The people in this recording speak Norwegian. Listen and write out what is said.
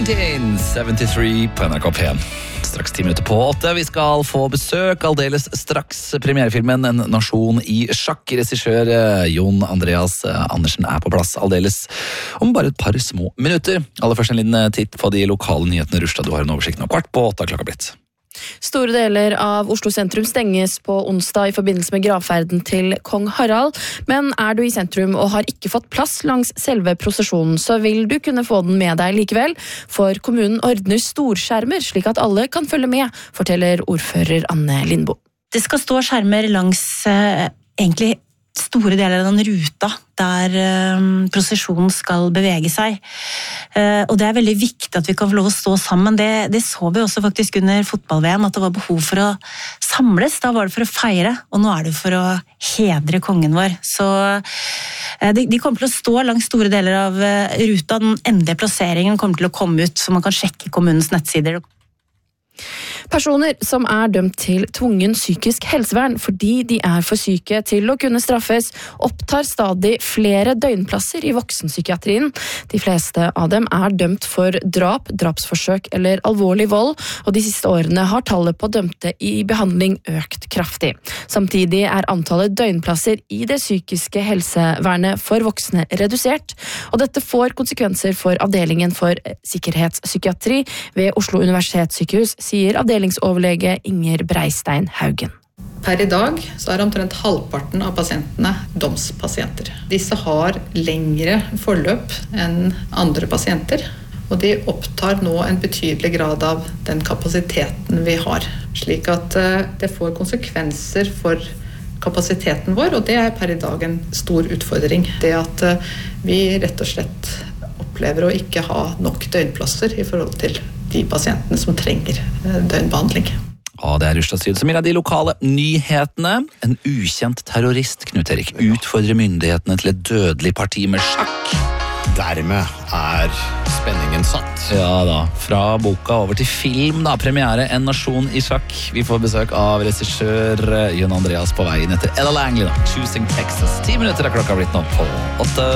1973 på NRK P1. Straks 10 minutter på 8. Vi skal få besøk aldeles straks. Premierefilmen En nasjon i sjakk. Regissør Jon Andreas Andersen er på plass aldeles om bare et par små minutter. Aller først en liten titt på de lokale nyhetene. Rushda, du har en oversikt nå. 7:15 klokka blitt. Store deler av Oslo sentrum stenges på onsdag i forbindelse med gravferden til kong Harald, men er du i sentrum og har ikke fått plass langs selve prosesjonen, så vil du kunne få den med deg likevel, for kommunen ordner storskjermer slik at alle kan følge med, forteller ordfører Anne Lindbo. Det skal stå skjermer langs egentlig store deler av den ruta der prosesjonen skal bevege seg. Og det er veldig viktig at vi kan få lov å stå sammen. Det så vi også faktisk under fotball-VM, at det var behov for å samles. Da var det for å feire, og nå er det for å hedre kongen vår. Så de kommer til å stå langs store deler av ruta. Den endelige plasseringen kommer til å komme ut, så man kan sjekke kommunens nettsider. Personer som er dømt til tvungen psykisk helsevern fordi de er for syke til å kunne straffes, opptar stadig flere døgnplasser i voksenpsykiatrien. De fleste av dem er dømt for drap, drapsforsøk eller alvorlig vold, og de siste årene har tallet på dømte i behandling økt kraftig. Samtidig er antallet døgnplasser i det psykiske helsevernet for voksne redusert, og dette får konsekvenser for avdelingen for sikkerhetspsykiatri ved Oslo Universitetssykehus, sier avdelingsoverlege Inger Breistein Haugen. Per i dag så er omtrent halvparten av pasientene domspasienter. Disse har lengre forløp enn andre pasienter, og de opptar nå en betydelig grad av den kapasiteten vi har, slik at det får konsekvenser for kapasiteten vår, og det er per i dag en stor utfordring. Det at vi rett og slett opplever å ikke ha nok døgnplasser i forhold til de pasientene som trenger døgnbehandling. Det er Rushda Syd som gir deg de lokale nyhetene. En ukjent terrorist, Knut Erik, utfordrer myndighetene til et dødelig parti med sjakk. Dermed er spenningen satt. Ja da, fra boka over til film da, premiere En nasjon i sjakk. Vi får besøk av regissør Jon Andreas på veien etter Ella Langley da, Choosing Texas. 10 minutter er klokka blitt nå på 8.